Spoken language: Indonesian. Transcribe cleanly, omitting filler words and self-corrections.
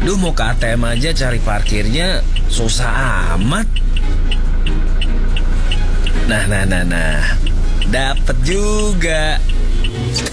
Aduh, mau ke ATM aja cari parkirnya susah amat. Nah. Dapet juga.